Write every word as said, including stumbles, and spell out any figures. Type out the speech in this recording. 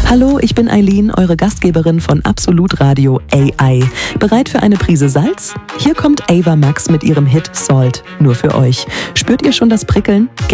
Hallo, ich bin Eileen, eure Gastgeberin von Absolut Radio A I. Bereit für eine Prise Salz? Hier kommt Ava Max mit ihrem Hit Salt, nur für euch. Spürt ihr schon das Prickeln?